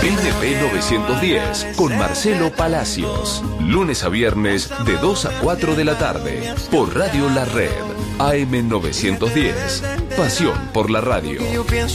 NB910 con Marcelo Palacios. Lunes a viernes de 2 a 4 de la tarde por Radio La Red. AM910. Pasión por la radio.